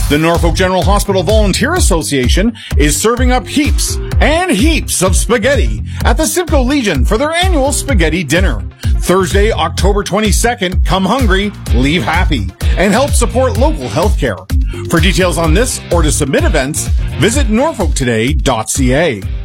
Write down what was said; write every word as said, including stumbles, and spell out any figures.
The Norfolk General Hospital Volunteer Association is serving up heaps and heaps of spaghetti at the Simcoe Legion for their annual spaghetti dinner. Thursday, October twenty-second, come hungry, leave happy, and help support local healthcare. For details on this or to submit events, visit norfolk today dot c a.